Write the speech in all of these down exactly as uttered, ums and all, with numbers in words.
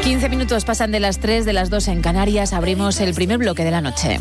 quince minutos pasan de las tres, de las dos en Canarias. Abrimos el primer bloque de la noche.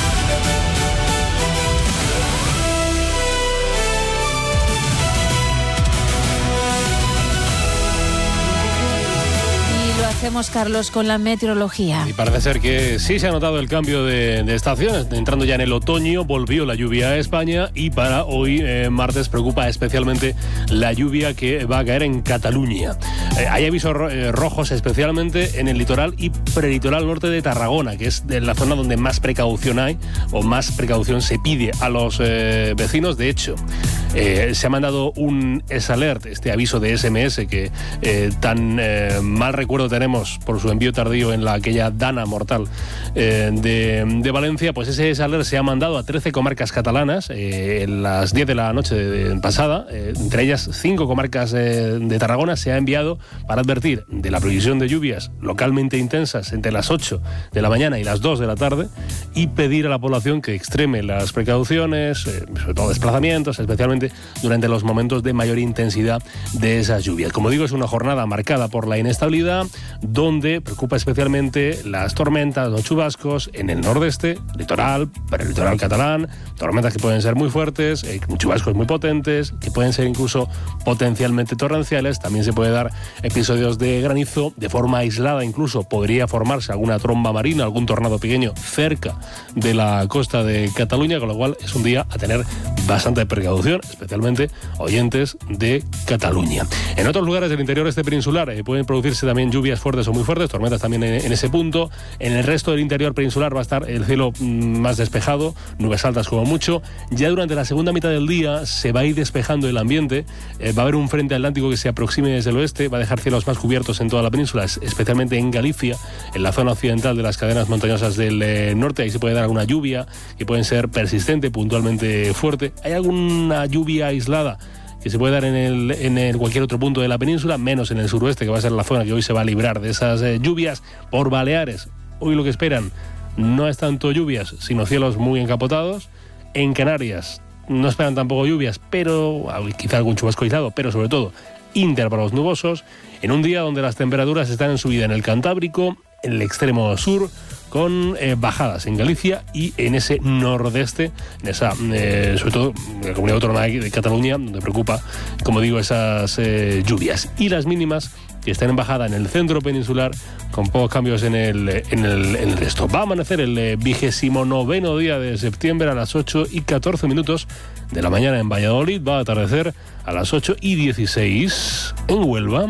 Hacemos, Carlos, con la meteorología. Y parece ser que sí se ha notado el cambio de, de estaciones. Entrando ya en el otoño, volvió la lluvia a España y para hoy, eh, martes, preocupa especialmente la lluvia que va a caer en Cataluña. Eh, hay avisos ro- eh, rojos especialmente en el litoral y prelitoral norte de Tarragona, que es de la zona donde más precaución hay o más precaución se pide a los eh, vecinos. De hecho, eh, se ha mandado un S-Alert, este aviso de S M S que eh, tan eh, mal recuerdo tenemos por su envío tardío en la aquella dana mortal eh, de, de Valencia. Pues ese S-Alert se ha mandado a trece comarcas catalanas eh, en las diez de la noche de, de pasada, eh, entre ellas cinco comarcas eh, de Tarragona. Se ha enviado para advertir de la previsión de lluvias localmente intensas entre las ocho de la mañana y las dos de la tarde y pedir a la población que extreme las precauciones, eh, sobre todo desplazamientos, especialmente durante los momentos de mayor intensidad de esas lluvias. Como digo, es una jornada marcada por la inestabilidad, donde preocupa especialmente las tormentas, los chubascos en el nordeste, litoral, para el litoral catalán, tormentas que pueden ser muy fuertes, eh, chubascos muy potentes, que pueden ser incluso potencialmente torrenciales. También se puede dar episodios de granizo de forma aislada, incluso podría formarse alguna tromba marina, algún tornado pequeño cerca de la costa de Cataluña, con lo cual es un día a tener bastante precaución, especialmente oyentes de Cataluña. En otros lugares del interior este peninsular eh, pueden producirse también lluvias fuertes o muy fuertes, tormentas también en, en ese punto. En el resto del interior peninsular va a estar el cielo mmm, más despejado, nubes altas como mucho. Ya durante la segunda mitad del día se va a ir despejando el ambiente, eh, va a haber un frente atlántico que se aproxime desde el oeste, va a dejar cielos más cubiertos en toda la península, especialmente en Galicia, en la zona occidental de las cadenas montañosas del eh, norte. Ahí se puede dar alguna lluvia que puede ser persistente, puntualmente fuerte. Hay alguna lluvia aislada que se puede dar en, el, en el cualquier otro punto de la península, menos en el suroeste, que va a ser la zona que hoy se va a librar de esas eh, lluvias. Por Baleares, hoy lo que esperan no es tanto lluvias, sino cielos muy encapotados. En Canarias no esperan tampoco lluvias, pero quizá algún chubasco aislado, pero sobre todo intervalos nubosos, en un día donde las temperaturas están en subida en el Cantábrico, en el extremo sur, con eh, bajadas en Galicia y en ese nordeste, en esa, eh, sobre todo en la comunidad autónoma de Cataluña, donde preocupa, como digo, esas eh, lluvias. Y las mínimas que están en bajada en el centro peninsular, con pocos cambios en el, en el, en el resto. Va a amanecer el vigésimo noveno día de septiembre a las ocho y catorce minutos de la mañana en Valladolid. Va a atardecer a las ocho y dieciséis en Huelva.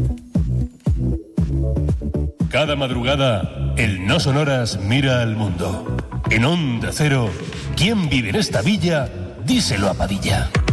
Cada madrugada, el No Sonoras mira al mundo. En Onda Cero, ¿quién vive en esta villa? Díselo a Padilla.